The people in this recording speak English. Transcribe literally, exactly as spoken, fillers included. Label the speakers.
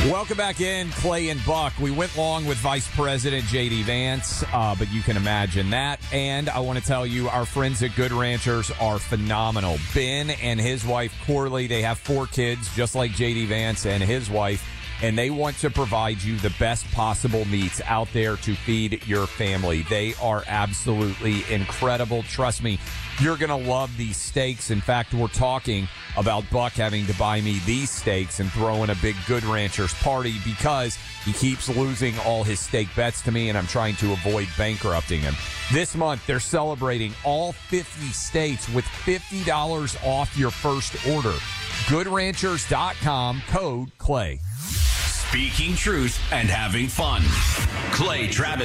Speaker 1: Welcome back in, Clay and Buck. We went long with Vice President J D. Vance, uh, but you can imagine that. And I want to tell you, our friends at Good Ranchers are phenomenal. Ben and his wife, Corley, they have four kids, just like J D. Vance and his wife, and they want to provide you the best possible meats out there to feed your family. They are absolutely incredible. Trust me, you're going to love these steaks. In fact, we're talking about Buck having to buy me these steaks and throw in a big Good Ranchers party because he keeps losing all his steak bets to me, and I'm trying to avoid bankrupting him. This month, they're celebrating all fifty states with fifty dollars off your first order. good ranchers dot com, code Clay.
Speaker 2: Speaking truth and having fun. Clay Travis.